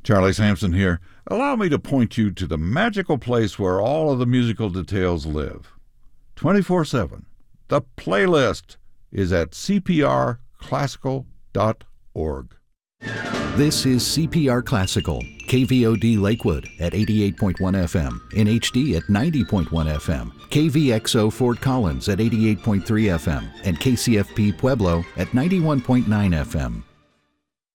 Charlie Sampson here. Allow me to point you to the magical place where all of the musical details live. 24/7. The playlist is at cprclassical.org. This is CPR Classical, KVOD Lakewood at 88.1 FM, in HD at 90.1 FM, KVXO Fort Collins at 88.3 FM, and KCFP Pueblo at 91.9 FM.